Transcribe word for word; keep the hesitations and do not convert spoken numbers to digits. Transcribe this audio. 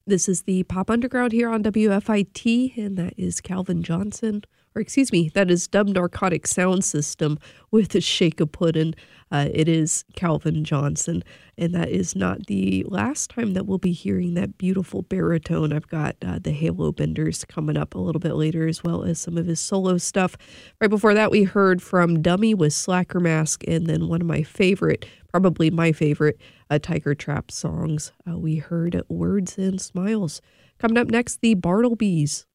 This is the Pop Underground here on W F I T, and that is Calvin Johnson, or excuse me, that is Dumb Narcotic Sound System with a Shake a Puddin'. Uh, it is Calvin Johnson, and that is not the last time that we'll be hearing that beautiful baritone. I've got uh, the Halo Benders coming up a little bit later, as well as some of his solo stuff. Right before that, we heard from Dummy with Slacker Mask, and then one of my favorite, probably my favorite, uh, Tiger Trap songs. Uh, we heard Words and Smiles. Coming up next, the Bartleby's.